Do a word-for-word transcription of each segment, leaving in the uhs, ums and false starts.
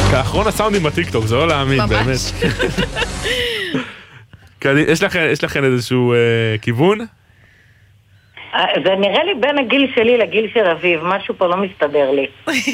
כאחרון הסאונדים בטיקטוק, זה לא להאמין, באמת. יש לכם איזשהו כיוון? זה נראה לי בין הגיל שלי לגיל של אביב, משהו פה לא מסתדר לי.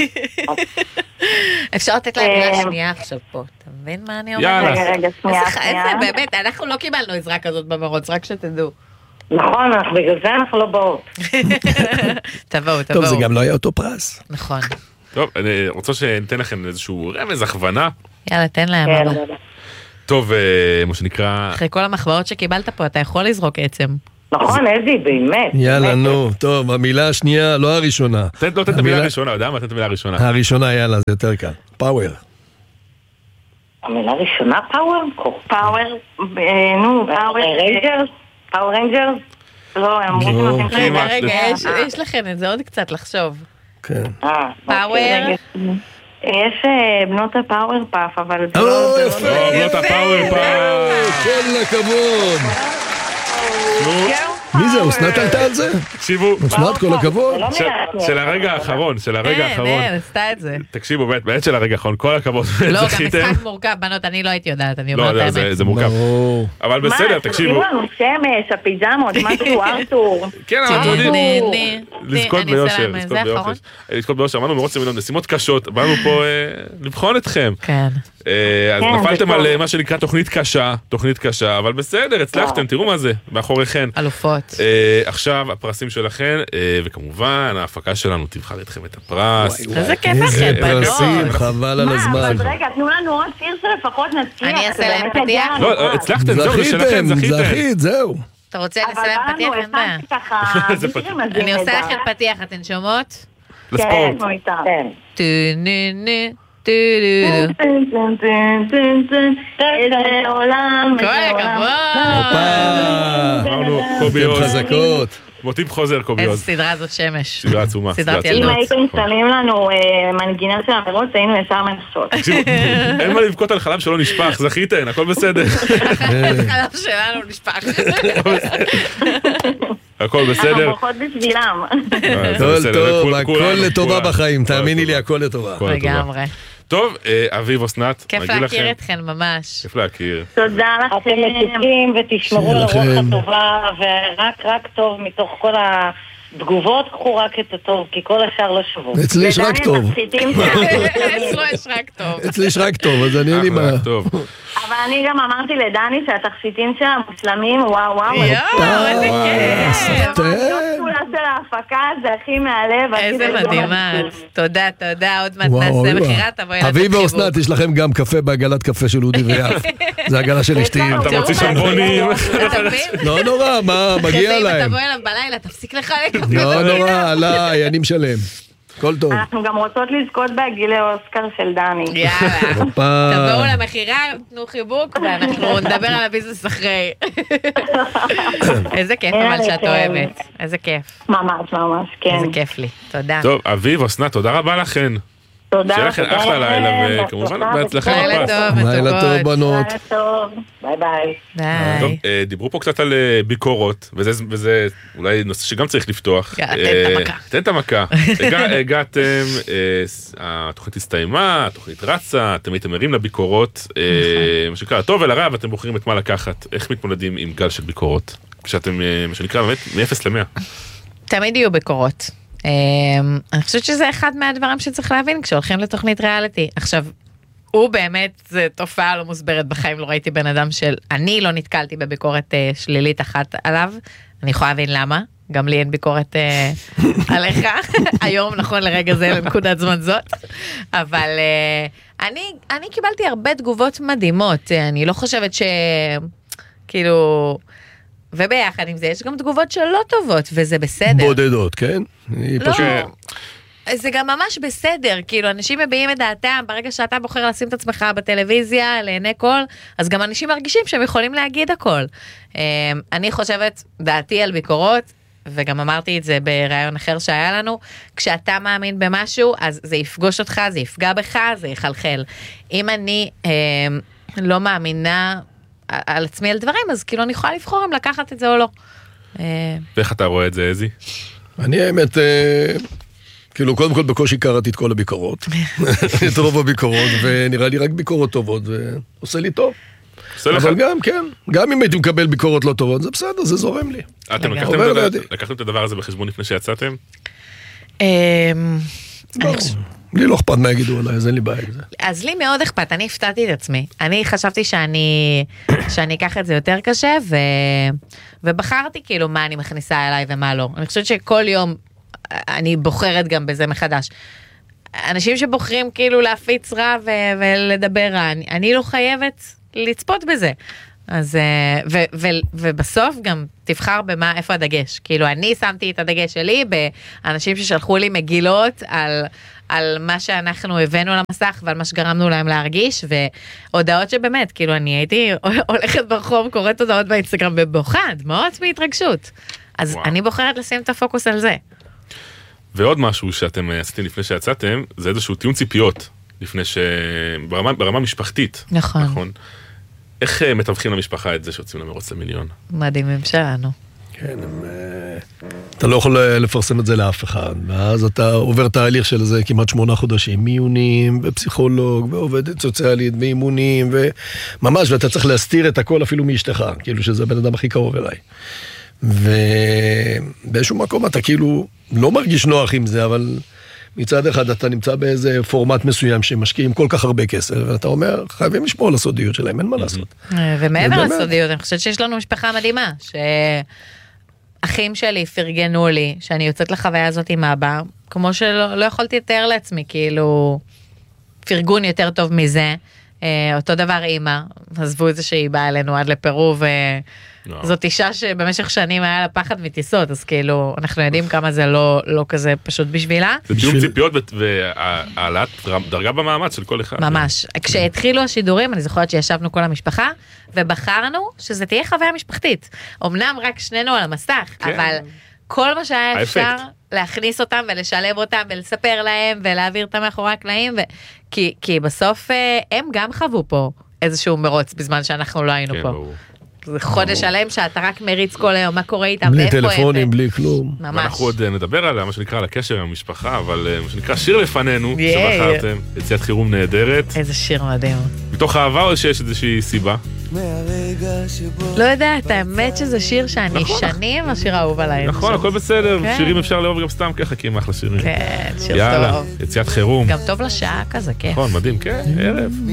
אפשר לתת להם מילה שנייה עכשיו פה, אתה מבין מה אני אומרת? יאללה. רגע, רגע, שנייה, שנייה. באמת, אנחנו לא קיבלנו עזרה כזאת במרוץ, רק שתדעו. נכון, בגלל זה אנחנו לא באות. תבואו, תבואו. טוב, זה גם לא היה אותו פרס. נכון. טוב, אני רוצה שניתן לכם איזשהו רמז, הכוונה. יאללה, תן להם. אבא. טוב, מה שנקרא... אחרי כל המחמאות שקיבלת פה, אתה יכול לזרוק עצם. נכון, איזי, באמת. יאללה, נו, טוב, המילה השנייה, לא הראשונה. תן לא תן את המילה הראשונה, יודע מה? תן את המילה הראשונה. הראשונה, יאללה, זה יותר קל. פאוור. המילה הראשונה, פאוור? פאוור, נו, פאוור רנג'רס? פאוור רנג'רס? לא, הם אמרו שנותים רגע, רגע, יש לכם את זה עוד קצת לחשוב. כן. פאוור? יש בנות הפאוור פאף, אבל זה או, לא... יפה, בנות הפאוור פאף. כל הכבוד. מי זה? אסנת עלתה על זה? תקשיבו, אסנת, כל הכבוד. של הרגע האחרון, של הרגע האחרון. אין, אין, עשתה את זה. תקשיבו, באמת של הרגע האחרון, כל הכבוד. לא, גם משחק מורכב, בנות, אני לא הייתי יודעת, אני אומרת לא, האמת. זה מורכב. אבל בסדר, תקשיבו. מה, תקשיבו לנו, שמש, הפיג'מות, משהו, ארתור. כן, אנחנו יודעים. נה, לזכות ביושר, לזכות ביושר. לזכות ביושר, אמרנו מרוץ מיליון משימות קשות, באנו פה לבחון אתכם. כן. אז נפלתם על מה שנקרא תוכנית קשה, תוכנית קשה, אבל בסדר, הצלחתם, תראו מה זה, מאחוריכן. אלופות. עכשיו הפרסים שלכן, וכמובן ההפקה שלנו תבחר אתכם את הפרס. איזה כיף לכם, בנות. חבל על הזמן. מה, אבל רגע, תנו לנו עוד שיר שלפחות נצליח. אני אעשה להם פתיח. לא, הצלחתם, זהו, זה שלכם, זכיתם, זכיתם. זכית, זהו. אתה רוצה לסיים פתיח? אין בעיה. זה פתיח. אני עושה לכם פתיח, אתן שומעות? לספורט. כן. טו-נו-נו, טו-נו-נו. איזה עולם, כל איזה הכבוד. אמרנו, קובי אתם עוז. חזקות. מוטיב חוזר, קובי איזה עוז. סדרה זאת שמש. סדרה עצומה. סדרת סדרה אם ילדות. הייתם שמים לנו מנגינה של המרוץ, היינו ישר מנסות. תקשיבו, אין מה לבכות על חלב שלא נשפך, זכיתן, הכל בסדר. החלב שלנו נשפך. הכל בסדר. אנחנו ברכות בשבילם. הכל טוב, הכל לטובה בחיים, תאמיני לי, הכל לטובה. לגמרי. טוב, אביב אסנת, כיף להכיר אתכן ממש. כיף להכיר. תודה לכם. אתם מתוקים ותשמרו על הרוח הטובה, ורק רק טוב מתוך כל התגובות, קחו רק את הטוב, כי כל השאר לא שבו. אצלי יש רק טוב. אצלו יש רק טוב. אצלי יש רק טוב, אז אני אין לי מה. אבל אני גם אמרתי לדני שהתכשיטים שלה מושלמים, וואו וואו. יואו, איזה כיף. כולה של ההפקה, זה הכי מהלב. איזה מדהימה. תודה, תודה. עוד מעט נעשה מחירה, תבואי לתת אביב חיבוק. ואסנת, יש לכם גם קפה בעגלת קפה של אודי ויאף. זה עגלה של אשתי. אתה מוציא שמבונים. לא נורא, מה, מגיע אם להם. תבוא אליו בלילה, תפסיק לך לקפה. לא נורא, עליי, אני משלם. כל טוב. אנחנו גם רוצות לזכות בהגילי אוסקר של דני. יאללה. תבואו למחירה, תנו חיבוק, ואנחנו נדבר על הביזנס אחרי. איזה כיף אבל שאת אוהבת. איזה כיף. ממש ממש, כן. איזה כיף לי. תודה. טוב, אביב, אסנת, תודה רבה לכן. תודה. שיהיה לכם אחלה לילה, וכמובן בהצלחה לילה בפרס. טוב, לילה טוב, מתוקות. בנות. לילה טוב. ביי ביי. טוב, ביי. דיברו פה קצת על ביקורות, וזה וזה אולי נושא שגם צריך לפתוח. יאללה, תן את המכה. תן את המכה. הגעתם, התוכנית הסתיימה, התוכנית רצה, אתם הייתם ערים לביקורות, מה שנקרא, הטוב ולרע, ואתם בוחרים את מה לקחת. איך מתמודדים עם גל של ביקורות? כשאתם, מה שנקרא, באמת, מ-אפס למאה. תמיד יהיו ביקורות. אני חושבת שזה אחד מהדברים שצריך להבין כשהולכים לתוכנית ריאליטי. עכשיו, הוא באמת, זה תופעה לא מוסברת בחיים, לא ראיתי בן אדם של, אני לא נתקלתי בביקורת שלילית אחת עליו, אני יכולה להבין למה, גם לי אין ביקורת עליך, היום נכון לרגע זה לנקודת זמן זאת, אבל אני, אני קיבלתי הרבה תגובות מדהימות, אני לא חושבת ש... כאילו... וביחד עם זה יש גם תגובות שלא טובות, וזה בסדר. בודדות, כן? לא, זה גם ממש בסדר, כאילו אנשים מביעים את דעתם, ברגע שאתה בוחר לשים את עצמך בטלוויזיה, לעיני כל, אז גם אנשים מרגישים שהם יכולים להגיד הכל. אני חושבת, דעתי על ביקורות, וגם אמרתי את זה ברעיון אחר שהיה לנו, כשאתה מאמין במשהו, אז זה יפגוש אותך, זה יפגע בך, זה יחלחל. אם אני לא מאמינה על עצמי על דברים, אז כאילו אני יכולה לבחור אם לקחת את זה או לא. ואיך אתה רואה את זה, איזי? אני האמת, כאילו, קודם כל בקושי קראתי את כל הביקורות. את רוב הביקורות, ונראה לי רק ביקורות טובות, ועושה לי טוב. אבל גם, כן, גם אם הייתי מקבל ביקורות לא טובות, זה בסדר, זה זורם לי. אתם לקחתם את הדבר הזה בחשבון לפני שיצאתם? לי לא אכפת מה יגידו עליי, אז אין לי בעיה עם זה. אז לי מאוד אכפת, אני הפתעתי את עצמי. אני חשבתי שאני, שאני אקח את זה יותר קשה, ו... ובחרתי כאילו מה אני מכניסה אליי ומה לא. אני חושבת שכל יום אני בוחרת גם בזה מחדש. אנשים שבוחרים כאילו להפיץ רע ו... ולדבר רע, אני, אני לא חייבת לצפות בזה. אז, ו, ו, ובסוף גם תבחר במה, איפה הדגש. כאילו, אני שמתי את הדגש שלי באנשים ששלחו לי מגילות על, על מה שאנחנו הבאנו למסך ועל מה שגרמנו להם להרגיש, והודעות שבאמת, כאילו, אני הייתי הולכת ברחוב, קוראת הודעות באינסטגרם ובוכה, דמעות מהתרגשות. אז וואו. אני בוחרת לשים את הפוקוס על זה. ועוד משהו שאתם עשיתם לפני שיצאתם, זה איזשהו טיעון ציפיות, לפני ש... ברמה, ברמה משפחתית. נכון. נכון. איך מתווכים למשפחה את זה שיוצאים למרוץ למיליון? מדהימים שלנו. כן, הם, אתה לא יכול לפרסם את זה לאף אחד, ואז אתה עובר תהליך של זה כמעט שמונה חודשים, מיונים ופסיכולוג ועובדת סוציאלית ואימונים וממש, ואתה צריך להסתיר את הכל אפילו מאשתך, כאילו שזה הבן אדם הכי קרוב אליי. ובאיזשהו מקום אתה כאילו לא מרגיש נוח עם זה, אבל מצד אחד אתה נמצא באיזה פורמט מסוים שמשקיעים כל כך הרבה כסף, ואתה אומר, חייבים לשמור על הסודיות שלהם, אין מה לעשות. ומעבר לסודיות, אני חושבת שיש לנו משפחה מדהימה, שאחים שלי פרגנו לי, שאני יוצאת לחוויה הזאת עם אבא, כמו שלא יכולתי לתאר לעצמי, כאילו, פרגון יותר טוב מזה, אותו דבר אימא, עזבו את זה שהיא באה אלינו עד לפרו, זאת אישה שבמשך שנים היה לה פחד מטיסות, אז כאילו, אנחנו יודעים כמה זה לא, לא כזה פשוט בשבילה. זה טיעון ציפיות והעלאת דרגה במאמץ של כל אחד. ממש. כשהתחילו השידורים, אני זוכרת שישבנו כל המשפחה, ובחרנו שזה תהיה חוויה משפחתית. אמנם רק שנינו על המסך, אבל כל מה שהיה אפשר להכניס אותם ולשלב אותם ולספר להם ולהעביר אותם מאחורי הקלעים, כי בסוף הם גם חוו פה איזשהו מרוץ בזמן שאנחנו לא היינו פה. זה חודש עליהם שאתה רק מריץ כל היום, מה קורה איתם, בלי טלפונים, בלי כלום. ואנחנו עוד נדבר עליה, מה שנקרא, על הקשר עם המשפחה, אבל מה שנקרא שיר לפנינו, שבחרתם, יציאת חירום נהדרת. איזה שיר מדהים. מתוך אהבה או שיש איזושהי סיבה? לא יודעת, האמת שזה שיר שאני שנים, השיר האהוב עליי. נכון, הכל בסדר, שירים אפשר לאהוב גם סתם ככה, כי הם אחלה שירים. כן, שיר טוב. יאללה, יציאת חירום. גם טוב לשעה כזה, כיף. נכון, מדהים, כן, ערב.